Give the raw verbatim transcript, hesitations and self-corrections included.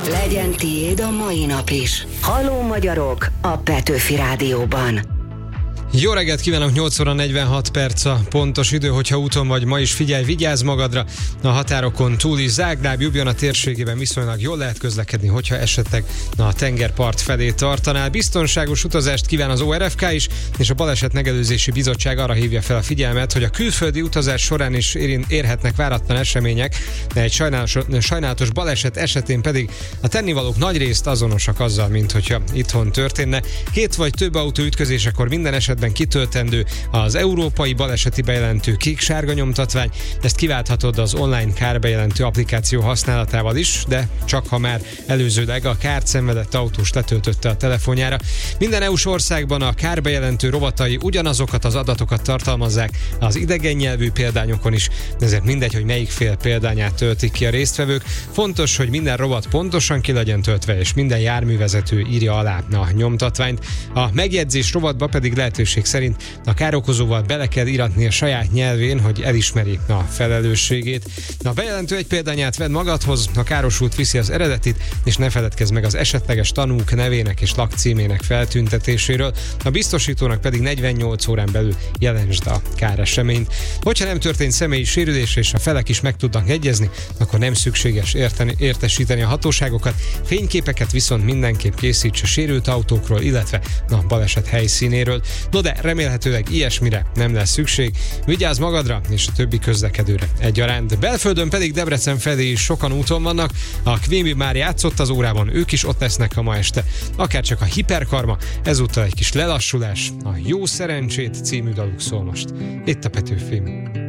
Legyen tiéd a mai nap is. Halló magyarok a Petőfi Rádióban. Jó reggelt kívánok, nyolc óra negyvenhat perc a pontos idő, hogyha úton vagy ma is figyelj, vigyázz magadra. A határokon túl is Zágráb, Ljubljana térségében viszonylag jól lehet közlekedni, hogyha esetleg a tengerpart felé tartanál. Biztonságos utazást kíván az o er ef ká is, és a Baleset Megelőzési Bizottság arra hívja fel a figyelmet, hogy a külföldi utazás során is érhetnek váratlan események, de egy sajnálatos, sajnálatos baleset esetén pedig a tennivalók nagyrészt azonosak azzal, mint hogyha itthon történne. Két vagy több autó ütközésekor minden esetben kitöltendő az európai baleseti bejelentő kék-sárga nyomtatvány. Ezt kiválthatod az online kárbejelentő applikáció használatával is, de csak ha már előzőleg a kárt szenvedett autós letöltötte a telefonjára. Minden é u-s országban a kárbejelentő rovatai ugyanazokat az adatokat tartalmazzák az idegen nyelvű példányokon is, ezért mindegy, hogy melyik fél példányát töltik ki a résztvevők. Fontos, hogy minden rovat pontosan ki legyen töltve, és minden járművezető írja alá a nyomtatványt. A megjegyzés rovatba pedig lehetőség szerint a károkozóval bele kell íratni a saját nyelvén, hogy elismeri a felelősségét. A bejelentő egy példányát vedd magadhoz, a károsult viszi az eredetit, és ne feledkezz meg az esetleges tanúk nevének és lakcímének feltüntetéséről. A biztosítónak pedig negyvennyolc órán belül jelentsd a káreseményt. Hogyha nem történt személyi sérülés, és a felek is meg tudnak egyezni, akkor nem szükséges érteni, értesíteni a hatóságokat. Fényképeket viszont mindenképp készíts a sérült autókról, illetve a baleset helyszínéről. No de remélhetőleg ilyesmire nem lesz szükség. Vigyázz magadra és a többi közlekedőre egyaránt. Belföldön pedig Debrecen felé is sokan úton vannak. A Quimby már játszott az órában, ők is ott lesznek a ma este. Akár csak a Hiperkarma, ezúttal egy kis lelassulás. A Jó Szerencsét című daluk szól most. Itt a Petőfi.